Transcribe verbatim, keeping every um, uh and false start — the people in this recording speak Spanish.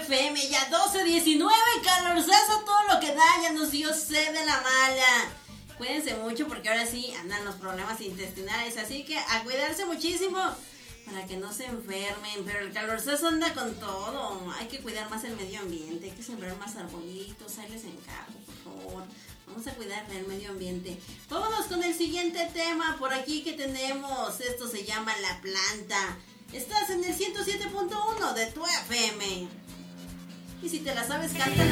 F M, ya doce diecinueve, calorzazo, todo lo que da, ya nos dio sed de la mala. Cuídense mucho porque ahora sí andan los problemas intestinales, así que a cuidarse muchísimo para que no se enfermen. Pero el calorzazo anda con todo, hay que cuidar más el medio ambiente, hay que sembrar más arbolitos, ahí les encargo, por favor. Vamos a cuidar el medio ambiente. Vámonos con el siguiente tema por aquí que tenemos. Esto se llama La Planta. Estás en el ciento siete punto uno de tu F M. Y si te la sabes, canta.